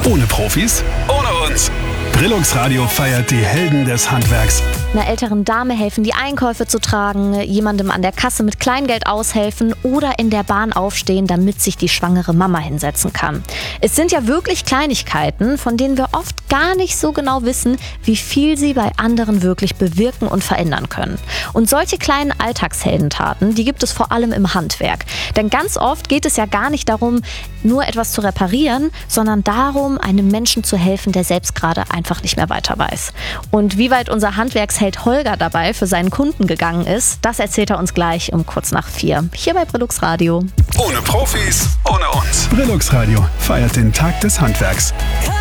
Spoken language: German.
Ohne Profis, ohne uns. Brillux Radio feiert die Helden des Handwerks. Einer älteren Dame helfen, die Einkäufe zu tragen, jemandem an der Kasse mit Kleingeld aushelfen oder in der Bahn aufstehen, damit sich die schwangere Mama hinsetzen kann. Es sind ja wirklich Kleinigkeiten, von denen wir oft gar nicht so genau wissen, wie viel sie bei anderen wirklich bewirken und verändern können. Und solche kleinen Alltagsheldentaten, die gibt es vor allem im Handwerk. Denn ganz oft geht es ja gar nicht darum, nur etwas zu reparieren, sondern darum, einem Menschen zu helfen, der selbst gerade einfach nicht mehr weiter weiß. Und wie weit unser Handwerksheld Holger dabei für seinen Kunden gegangen ist, das erzählt er uns gleich um kurz nach 4. Hier bei Brillux Radio. Ohne Profis, ohne uns. Brillux Radio feiert den Tag des Handwerks.